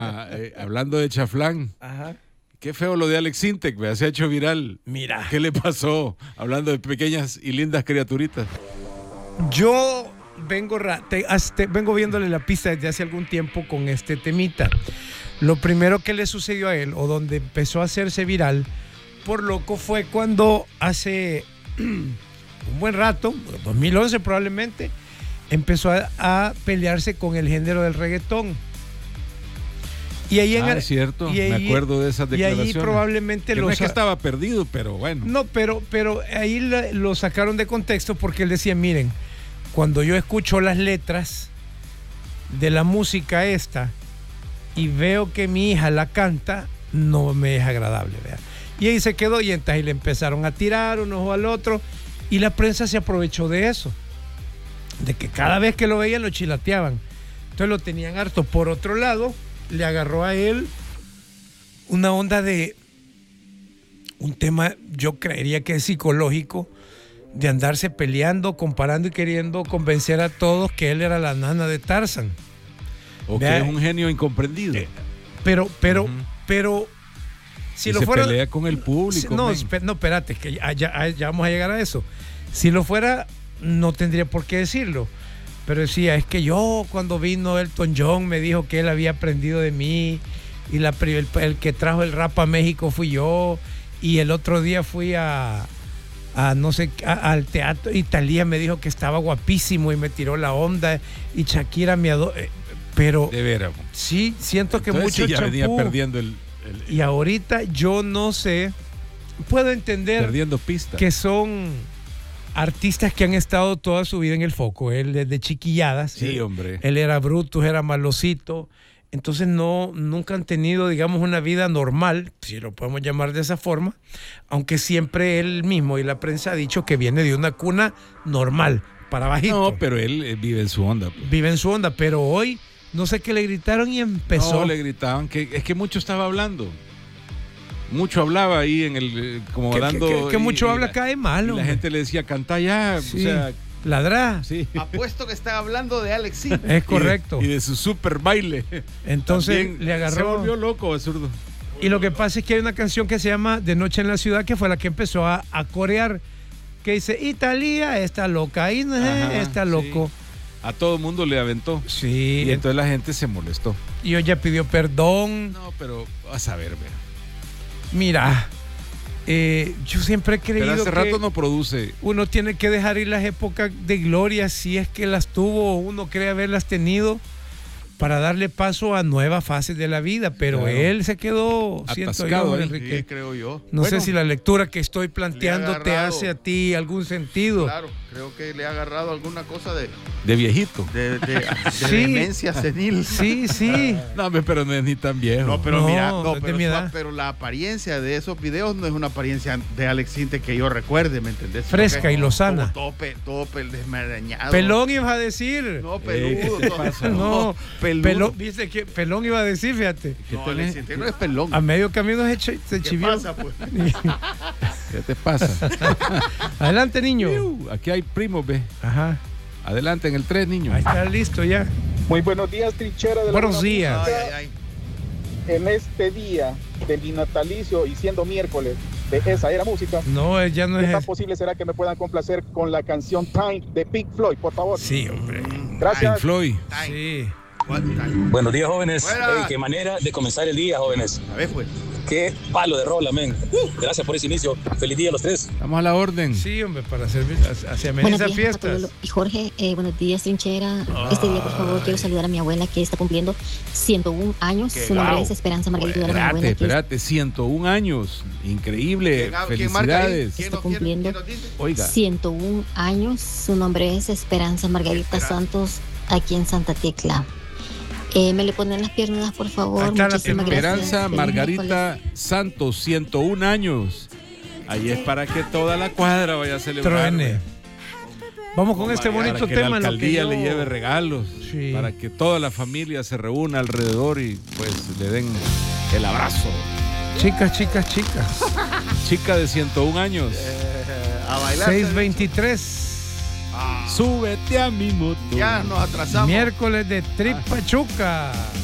Hablando de chaflán. Ajá. Qué feo lo de Alex Sintek, se ha hecho viral. Mira. ¿Qué le pasó? Hablando de pequeñas y lindas criaturitas. Yo vengo viéndole la pista desde hace algún tiempo con este temita. Lo primero que le sucedió a él, o donde empezó a hacerse viral, por loco, fue cuando hace un buen rato, 2011 probablemente, empezó a pelearse con el género del reggaetón. Y ahí es cierto, me acuerdo de esas declaraciones. Y ahí probablemente no es que estaba perdido, pero bueno. No, pero ahí lo sacaron de contexto porque él decía, miren, cuando yo escucho las letras de la música esta y veo que mi hija la canta, no me es agradable, ¿verdad? Y ahí se quedó y entonces le empezaron a tirar un ojo al otro y la prensa se aprovechó de eso, de que cada vez que lo veían lo chilateaban. Entonces lo tenían harto. Por otro lado, le agarró a él una onda de un tema, yo creería que es psicológico, de andarse peleando, comparando y queriendo convencer a todos que él era la nana de Tarzan. O que es un genio incomprendido. Pero si y lo se fuera, pelea con el público. No, espérate, que ya vamos a llegar a eso. Si lo fuera, no tendría por qué decirlo. Pero decía, es que yo cuando vino Elton John me dijo que él había aprendido de mí y el que trajo el rap a México fui yo, y el otro día fui al teatro y Thalía me dijo que estaba guapísimo y me tiró la onda y Shakira me adoró. Pero de veras. Sí, siento que entonces, mucho ya champú, venía perdiendo y ahorita yo no sé, puedo entender perdiendo pista, que son artistas que han estado toda su vida en el foco. Él desde chiquilladas. Sí, hombre. Él era Brutus, era Malocito. Entonces nunca han tenido, digamos, una vida normal, si lo podemos llamar de esa forma, aunque siempre él mismo y la prensa ha dicho que viene de una cuna normal, para bajito. No, pero él vive en su onda. Pues. Vive en su onda, pero hoy no sé qué le gritaron y empezó. No, le gritaban es que mucho estaba hablando. Mucho hablaba ahí en el como dando que mucho habla cae mal. Y la gente le decía, canta ya, sí, o sea, ladrá. Sí. Apuesto que está hablando de Alex Sintek. Es correcto. Y de su super baile. Entonces también le agarró. Se volvió loco, absurdo. Y lo que pasa es que hay una canción que se llama De Noche en la Ciudad, que fue la que empezó a corear, que dice, Italia está loca, ahí está loco. Sí. A todo el mundo le aventó. Sí. Y entonces la gente se molestó. Y ella pidió perdón. No, pero vas a ver, vea. Mira, yo siempre he creído pero hace que rato no produce. Uno tiene que dejar ir las épocas de gloria, si es que las tuvo o uno cree haberlas tenido, para darle paso a nuevas fases de la vida, pero claro, él se quedó atascado, Enrique. Sí, creo yo. No sé si la lectura que estoy planteando te hace a ti algún sentido. Claro, creo que le ha agarrado alguna cosa de viejito. De sí, demencia senil. Sí, sí. No, pero no es ni tan viejo. No, pero mira, pero la apariencia de esos videos no es una apariencia de Alex Sintek que yo recuerde, ¿me entendés? Fresca y lozana. Todo desmarañado. Pelón ibas a decir. No, peludo. ¿Qué te pasa? No, pelón, dice que pelón iba a decir, fíjate. No, Alex Sintek no es pelón. A medio camino se chivió. ¿Qué pasa, pues? ¿Qué te pasa? Adelante, niño. Aquí hay primos, ve. Ajá. Adelante en el 3, niño. Ahí está listo ya. Muy buenos días, trinchera de Buenos días. En este día de mi natalicio y siendo miércoles de Esa Era Música. No, ya no es. ¿Qué tan posible será que me puedan complacer con la canción Time de Pink Floyd, por favor? Sí, hombre. Gracias. Pink Floyd. Sí. Buenos días, jóvenes. Qué manera de comenzar el día, jóvenes. A ver, pues. Qué palo de rola, men. Gracias por ese inicio. Feliz día a los tres. Estamos a la orden. Sí, hombre, para servir hacia amenizar fiestas. Y Jorge, buenos días, trinchera. Este día, por favor, quiero saludar a mi abuela que está cumpliendo 101 años. Su nombre es Esperanza Margarita. Espérate, 101 años. Increíble. Felicidades. Está cumpliendo 101 años. Su nombre es Esperanza Margarita Santos, aquí en Santa Tecla. Me le ponen las piernas, por favor. Muchísimas Esperanza Margarita Santos, 101 años. Ahí es para que toda la cuadra vaya a celebrar. Truene. Vamos con este bonito tema. Para que la alcaldía le lleve regalos. Sí. Para que toda la familia se reúna alrededor y pues le den el abrazo. Chicas. Chica de 101 años. A bailar. 6:23. Súbete a mi moto. Ya nos atrasamos. Miércoles de Tripachuca.